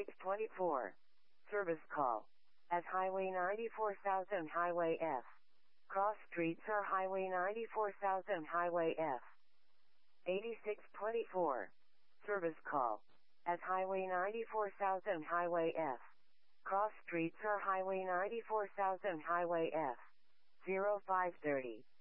8624. Service call. As Highway 94,000 Highway F. Cross streets are Highway 94,000 Highway F. 8624. Service call. As Highway 94,000 Highway F. Cross streets are Highway 94,000 Highway F. 0530.